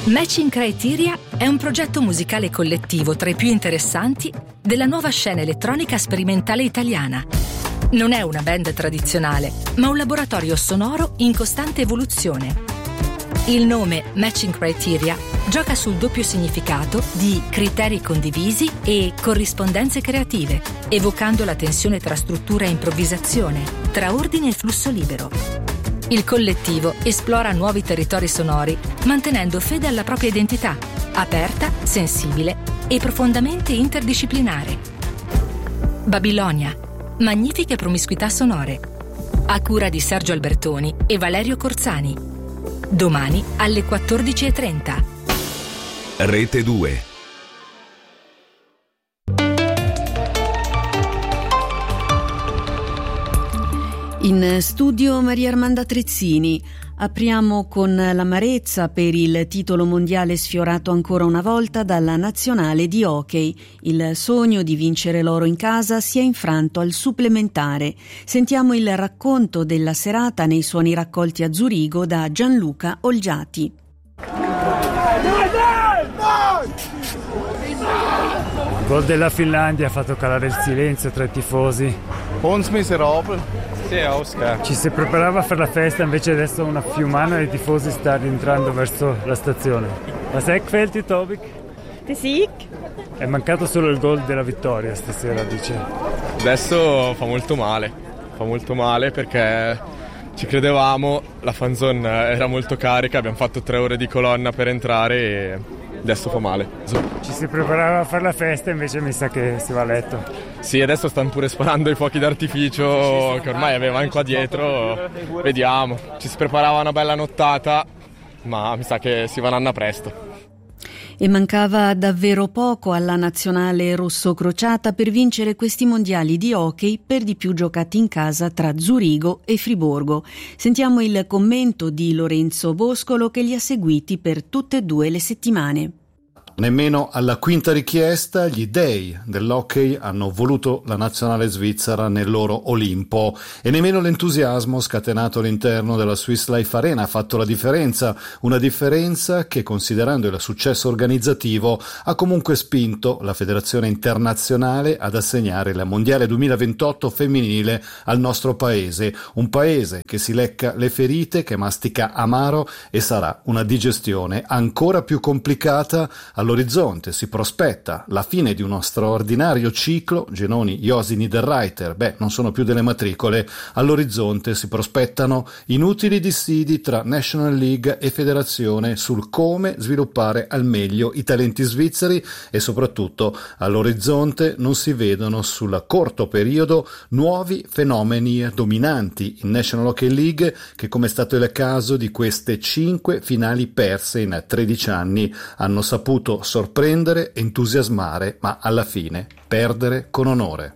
Matching Criteria è un progetto musicale collettivo tra i più interessanti della nuova scena elettronica sperimentale italiana. Non è una band tradizionale, ma un laboratorio sonoro in costante evoluzione. Il nome Matching Criteria gioca sul doppio significato di criteri condivisi e corrispondenze creative, evocando la tensione tra struttura e improvvisazione, tra ordine e flusso libero. Il collettivo esplora nuovi territori sonori, mantenendo fede alla propria identità, aperta, sensibile e profondamente interdisciplinare. Babilonia, magnifiche promiscuità sonore. A cura di Sergio Albertoni e Valerio Corzani. Domani alle 14:30. Rete 2. In studio Maria Armanda Trezzini. Apriamo con l'amarezza per il titolo mondiale sfiorato ancora una volta dalla nazionale di hockey. Il sogno di vincere l'oro in casa si è infranto al supplementare. Sentiamo il racconto della serata nei suoni raccolti a Zurigo da Gianluca Olgiati. Il gol della Finlandia ha fatto calare il silenzio tra i tifosi. Uns miserabel. Ci si preparava per la festa, invece adesso una fiumana di tifosi sta rientrando verso la stazione. Was è gefällt dir, Tobik? Der Sieg. È mancato solo il gol della vittoria stasera, dice. Adesso fa molto male perché ci credevamo, la fanzone era molto carica, abbiamo fatto 3 ore di colonna per entrare e adesso fa male. Ci si preparava a fare la festa, invece mi sa che si va a letto. Sì, adesso stanno pure sparando i fuochi d'artificio che ormai avevano qua dietro, vediamo. Ci si preparava una bella nottata, ma mi sa che si vanno presto. E mancava davvero poco alla nazionale rosso-crociata per vincere questi mondiali di hockey, per di più giocati in casa tra Zurigo e Friburgo. Sentiamo il commento di Lorenzo Boscolo che li ha seguiti per tutte e 2 le settimane. Nemmeno alla quinta richiesta gli dei dell'hockey hanno voluto la nazionale svizzera nel loro Olimpo e nemmeno l'entusiasmo scatenato all'interno della Swiss Life Arena ha fatto la differenza, una differenza che, considerando il successo organizzativo, ha comunque spinto la Federazione Internazionale ad assegnare la Mondiale 2028 femminile al nostro paese, un paese che si lecca le ferite, che mastica amaro e sarà una digestione ancora più complicata. All'orizzonte si prospetta la fine di uno straordinario ciclo. Genoni, Josi, Niederreiter, non sono più delle matricole. All'orizzonte si prospettano inutili dissidi tra National League e Federazione sul come sviluppare al meglio i talenti svizzeri e soprattutto all'orizzonte non si vedono sul corto periodo nuovi fenomeni dominanti in National Hockey League che, come è stato il caso di queste 5 finali perse in 13 anni, hanno saputo sorprendere, entusiasmare, ma alla fine perdere con onore.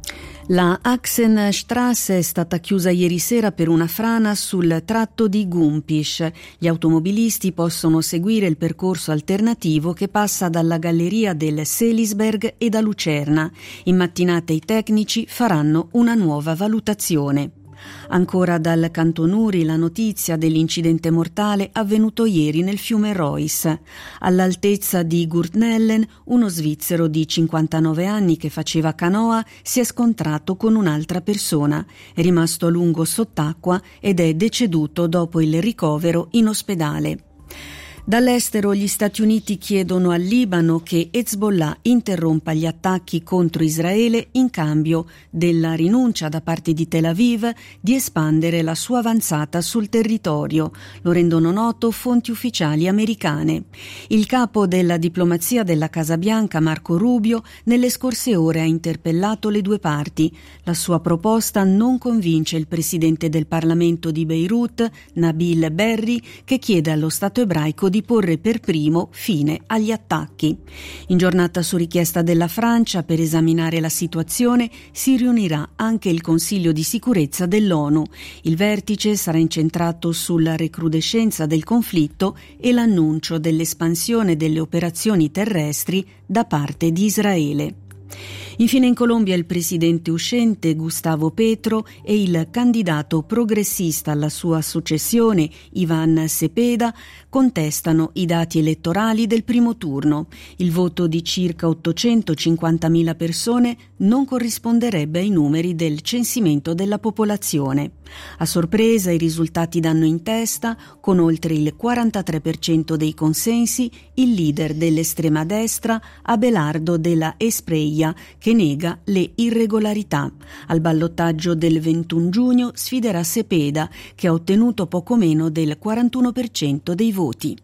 La Axenstrasse è stata chiusa ieri sera per una frana sul tratto di Gumpisch. Gli automobilisti possono seguire il percorso alternativo che passa dalla galleria del Selisberg e da Lucerna. In mattinata i tecnici faranno una nuova valutazione. Ancora dal Canton Uri la notizia dell'incidente mortale avvenuto ieri nel fiume Reuss. All'altezza di Gurtnellen, uno svizzero di 59 anni che faceva canoa si è scontrato con un'altra persona. È rimasto a lungo sott'acqua ed è deceduto dopo il ricovero in ospedale. Dall'estero gli Stati Uniti chiedono al Libano che Hezbollah interrompa gli attacchi contro Israele in cambio della rinuncia da parte di Tel Aviv di espandere la sua avanzata sul territorio. Lo rendono noto fonti ufficiali americane. Il capo della diplomazia della Casa Bianca, Marco Rubio, nelle scorse ore ha interpellato le 2 parti. La sua proposta non convince il presidente del Parlamento di Beirut, Nabil Berri, che chiede allo Stato ebraico di porre per primo fine agli attacchi. In giornata su richiesta della Francia per esaminare la situazione si riunirà anche il Consiglio di sicurezza dell'ONU. Il vertice sarà incentrato sulla recrudescenza del conflitto e l'annuncio dell'espansione delle operazioni terrestri da parte di Israele. Infine in Colombia il presidente uscente Gustavo Petro e il candidato progressista alla sua successione Iván Cepeda contestano i dati elettorali del primo turno. Il voto di circa 850.000 persone non corrisponderebbe ai numeri del censimento della popolazione. A sorpresa i risultati danno in testa, con oltre il 43% dei consensi, il leader dell'estrema destra Abelardo de la Espriella, che nega le irregolarità. Al ballottaggio del 21 giugno sfiderà Cepeda, che ha ottenuto poco meno del 41% dei voti.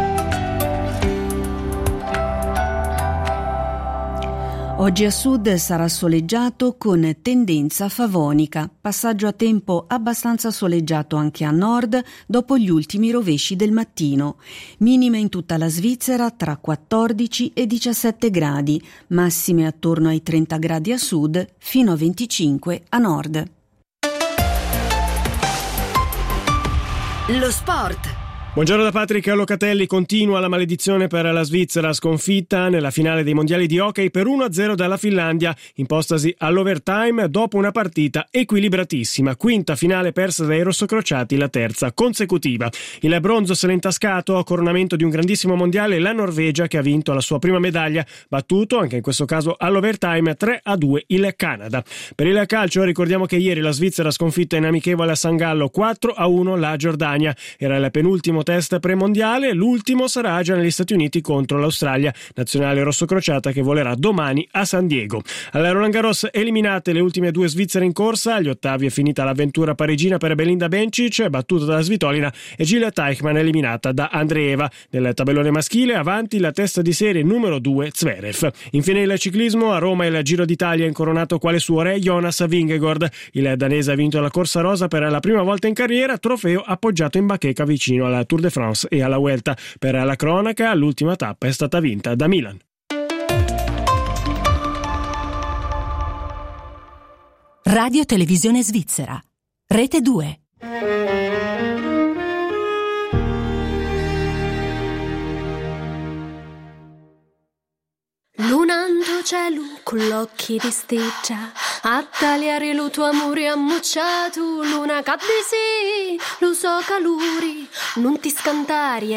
Oggi a sud sarà soleggiato con tendenza favonica, passaggio a tempo abbastanza soleggiato anche a nord dopo gli ultimi rovesci del mattino. Minime in tutta la Svizzera tra 14 e 17 gradi, massime attorno ai 30 gradi a sud fino a 25 a nord. Lo sport. Buongiorno da Patrick Locatelli. Continua la maledizione per la Svizzera, sconfitta nella finale dei mondiali di hockey per 1-0 dalla Finlandia, impostasi all'overtime dopo una partita equilibratissima. Quinta finale persa dai rossocrociati, la terza consecutiva. Il bronzo se l'è intascato a coronamento di un grandissimo mondiale la Norvegia, che ha vinto la sua prima medaglia, battuto anche in questo caso all'overtime 3-2 il Canada. Per il calcio ricordiamo che ieri la Svizzera sconfitta in amichevole a San Gallo 4-1 la Giordania. Era il penultimo test premondiale, l'ultimo sarà già negli Stati Uniti contro l'Australia, nazionale rossocrociata che volerà domani a San Diego. Alla Roland Garros eliminate le ultime due svizzere in corsa, agli ottavi è finita l'avventura parigina per Belinda Bencic, battuta dalla Svitolina, e Gilles Teichmann eliminata da Andreeva. Nel tabellone maschile avanti la testa di serie numero 2 Zverev. Infine il ciclismo, a Roma il Giro d'Italia è incoronato quale suo re Jonas Vingegaard. Il danese ha vinto la corsa rosa per la prima volta in carriera, trofeo appoggiato in bacheca vicino alla Tour de France e alla Vuelta. Per la cronaca, l'ultima tappa è stata vinta da Milan. Radio Televisione Svizzera, Rete 2. Lunando cielo con l'occhi di steggia, a tagliare lo tuo amore ammucciato, luna cadde sì, lo so calori, non ti scantare